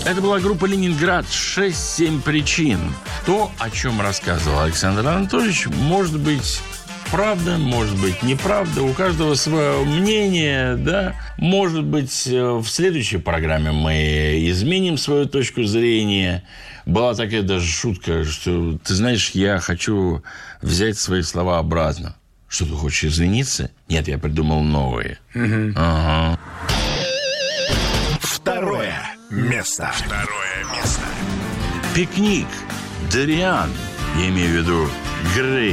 Это была группа «Ленинград». 6-7 причин. То, о чем рассказывал Александр Анатольевич, может быть правда, может быть неправда. У каждого свое мнение, да. Может быть, в следующей программе мы изменим свою точку зрения. Была такая даже шутка, что, ты знаешь, я хочу взять свои слова обратно. Что, ты хочешь извиниться? Нет, я придумал новые. Ага. Второе место. Пикник. Дориан. Я имею в виду Грей.